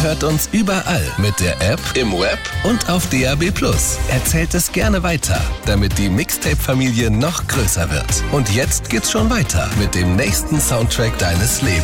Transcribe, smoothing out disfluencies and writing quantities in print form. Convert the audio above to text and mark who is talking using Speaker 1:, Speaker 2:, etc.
Speaker 1: hört uns überall mit der App, im Web und auf DAB+. Erzählt es gerne weiter, damit die Mixtape-Familie noch größer wird. Und jetzt geht's schon weiter mit dem nächsten Soundtrack deines Lebens.